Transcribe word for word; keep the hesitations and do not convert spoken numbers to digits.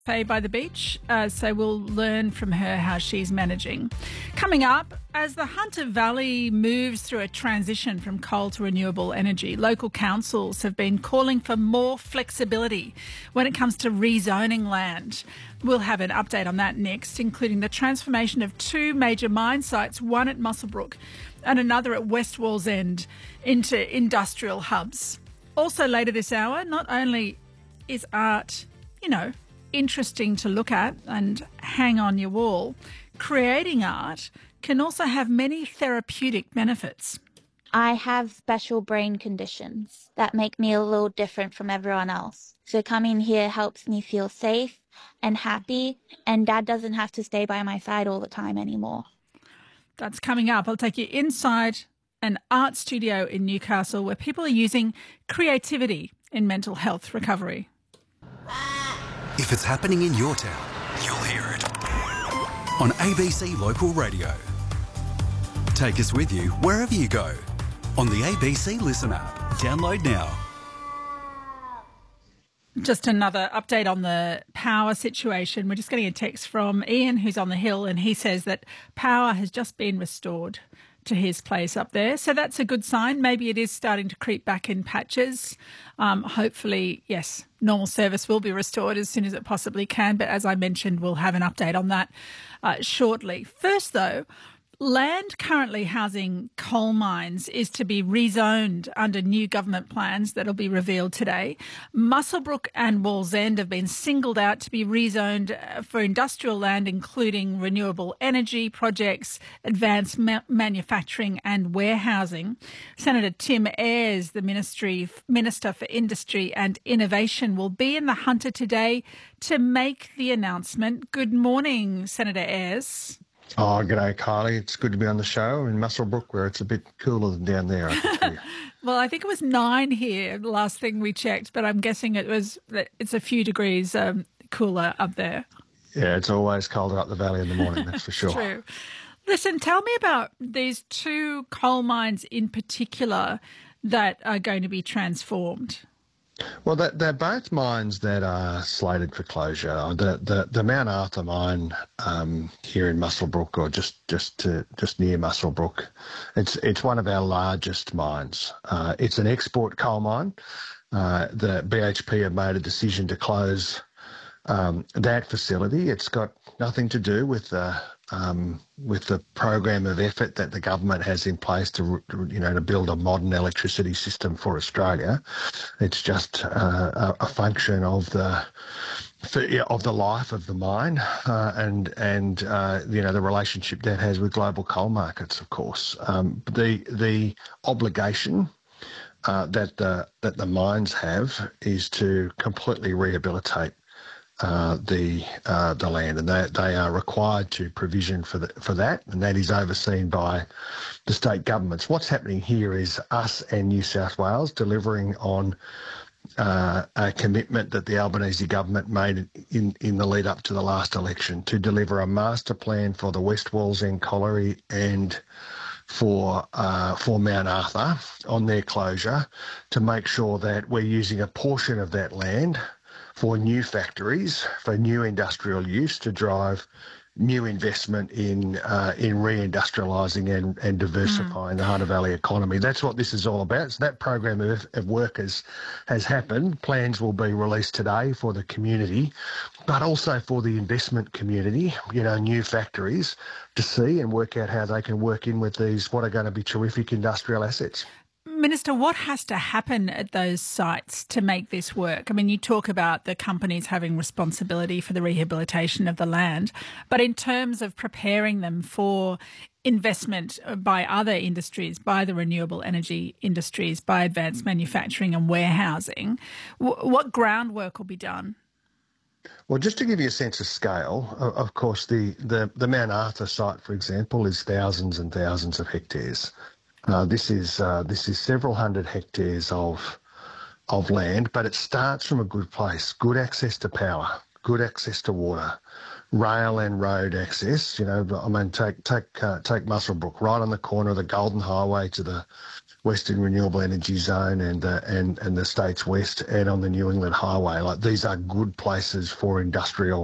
Cafe by the beach, uh, so we'll learn from her how she's managing. Coming up, as the Hunter Valley moves through a transition from coal to renewable energy, local councils have been calling for more flexibility when it comes to rezoning land. We'll have an update on that next, including the transformation of two major mine sites, one at Muswellbrook and another at West Wallsend, into industrial hubs. Also later this hour, not only is art, you know, interesting to look at and hang on your wall, creating art can also have many therapeutic benefits. I have special brain conditions that make me a little different from everyone else. So coming here helps me feel safe and happy, and Dad doesn't have to stay by my side all the time anymore. That's coming up. I'll take you inside an art studio in Newcastle where people are using creativity in mental health recovery. If it's happening in your town, you'll hear it on A B C Local Radio. Take us with you wherever you go on the A B C Listen app. Download now. Just another update on the power situation. We're just getting a text from Ian, who's on the hill, and he says that power has just been restored to his place up there. So that's a good sign. Maybe it is starting to creep back in patches. Um, hopefully, yes, normal service will be restored as soon as it possibly can. But as I mentioned, we'll have an update on that uh, shortly. First, though, land currently housing coal mines is to be rezoned under new government plans that will be revealed today. Muswellbrook and Wallsend have been singled out to be rezoned for industrial land, including renewable energy projects, advanced ma- manufacturing and warehousing. Senator Tim Ayres, the Ministry Minister for Industry and Innovation, will be in the Hunter today to make the announcement. Good morning, Senator Ayres. Oh, g'day, Kylie. It's good to be on the show in Muswellbrook, where it's a bit cooler than down there, I can tell you. Well, I think it was nine here, the last thing we checked, but I'm guessing it was it's a few degrees um, cooler up there. Yeah, it's always colder up the valley in the morning, that's for sure. True. Listen, tell me about these two coal mines in particular that are going to be transformed. Well, they're, they're both mines that are slated for closure. The the, the Mount Arthur mine um, here in Muswellbrook, or just just to, just near Muswellbrook, it's it's one of our largest mines. Uh, it's an export coal mine. Uh, the B H P have made a decision to close um, that facility. It's got nothing to do with the um, with the program of effort that the government has in place to, you know, to build a modern electricity system for Australia. It's just uh, a, a function of the of the life of the mine uh, and and uh, you know, the relationship that has with global coal markets, of course. Um, the the obligation uh, that the that the mines have is to completely rehabilitate Uh, the uh, the land, and they they are required to provision for the, for that, and that is overseen by the state governments. What's happening here is us and New South Wales delivering on uh, a commitment that the Albanese government made in in the lead up to the last election to deliver a master plan for the West Wallsend colliery and for uh, for Mount Arthur on their closure, to make sure that we're using a portion of that land for new factories, for new industrial use, to drive new investment in uh, in reindustrialising and, and diversifying mm. the Hunter Valley economy. That's what this is all about. So that program of, of work has, has happened. Plans will be released today for the community, but also for the investment community, you know, new factories, to see and work out how they can work in with these, what are going to be terrific industrial assets. Minister, what has to happen at those sites to make this work? I mean, you talk about the companies having responsibility for the rehabilitation of the land, but in terms of preparing them for investment by other industries, by the renewable energy industries, by advanced manufacturing and warehousing, w- what groundwork will be done? Well, just to give you a sense of scale, of course, the, the, the Mount Arthur site, for example, is thousands and thousands of hectares. Uh, this is uh, this is several hundred hectares of of land, but it starts from a good place: good access to power, good access to water, rail and road access. You know, I mean, take take uh, take Muswellbrook, right on the corner of the Golden Highway to the Western Renewable Energy Zone and the and and the states west, and on the New England Highway. Like these are good places for industrial